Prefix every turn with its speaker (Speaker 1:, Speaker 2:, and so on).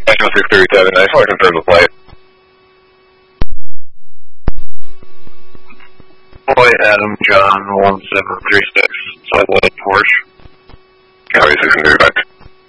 Speaker 1: National 637, I just want to confirm the flight.
Speaker 2: Boy Adam John 1736, Southwest Porsche.